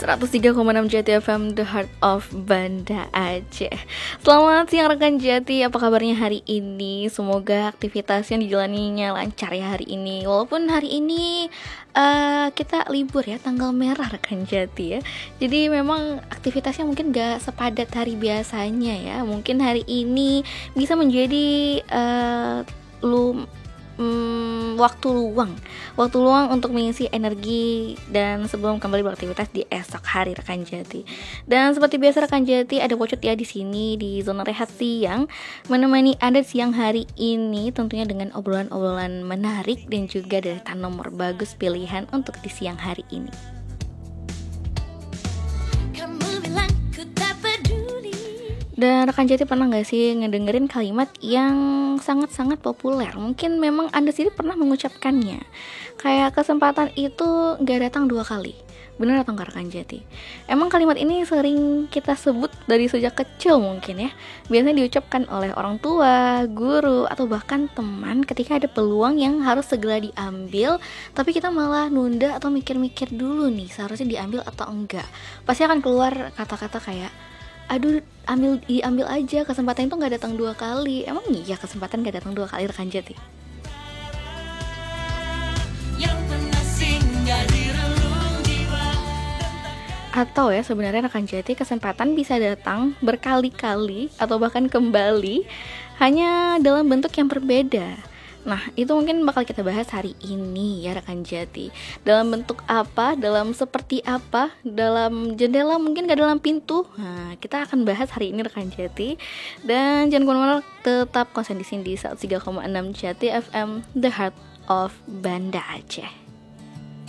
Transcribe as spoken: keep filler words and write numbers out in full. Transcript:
seratus tiga koma enam Jati F M, The Heart of Banda Aceh. Selamat siang rekan Jati, apa kabarnya hari ini? Semoga aktivitas yang dijalaninya lancar ya hari ini. Walaupun hari ini uh, kita libur ya, tanggal merah rekan Jati ya. Jadi memang aktivitasnya mungkin gak sepadat hari biasanya ya. Mungkin hari ini bisa menjadi uh, lu Hmm, waktu luang, waktu luang untuk mengisi energi dan sebelum kembali beraktivitas di esok hari rekan Jati. Dan seperti biasa rekan Jati, ada Pocot ya di sini di zona rehat siang menemani Anda siang hari ini, tentunya dengan obrolan-obrolan menarik dan juga deretan nomor bagus pilihan untuk di siang hari ini. Dan rekan Jati pernah gak sih ngedengerin kalimat yang sangat-sangat populer? Mungkin memang Anda sendiri pernah mengucapkannya. Kayak kesempatan itu gak datang dua kali. Benar atau enggak rekan Jati? Emang kalimat ini sering kita sebut dari sejak kecil mungkin ya. Biasanya diucapkan oleh orang tua, guru, atau bahkan teman ketika ada peluang yang harus segera diambil, tapi kita malah nunda atau mikir-mikir dulu nih seharusnya diambil atau enggak. Pasti akan keluar kata-kata kayak, aduh, ambil diambil aja, kesempatan itu nggak datang dua kali. Emang iya kesempatan nggak datang dua kali rekan Jati? Atau ya sebenarnya rekan Jati, kesempatan bisa datang berkali-kali atau bahkan kembali hanya dalam bentuk yang berbeda. Nah, itu mungkin bakal kita bahas hari ini ya rekan Jati. Dalam bentuk apa, dalam seperti apa, dalam jendela mungkin gak dalam pintu. Nah, kita akan bahas hari ini rekan Jati. Dan jangan kemana-mana, tetap konsen di sini di seratus tiga koma enam Jati F M, The Heart of Banda Aceh.